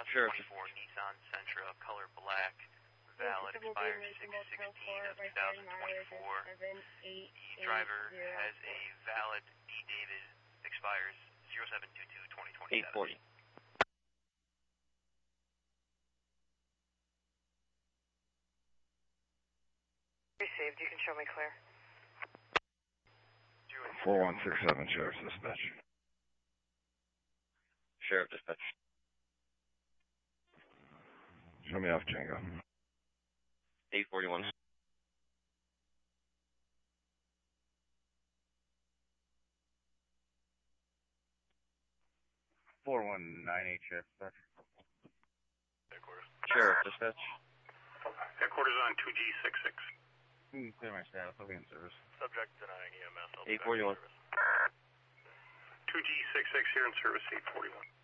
Sheriff. 2024 Nissan Sentra, color black, valid, expires 6/16 of 2024. The driver has a valid D-David, expires 07/22/2027. 840. Received. You can show me clear. 4167, Sheriff Dispatch. Sheriff Dispatch. Show me off Django. 841. Sheriff Dispatch. Headquarters. Sheriff Dispatch. Headquarters on 2G66. Clear my status. I'll be in service. Subject denying EMS. 841. 2G66 here in service, 841.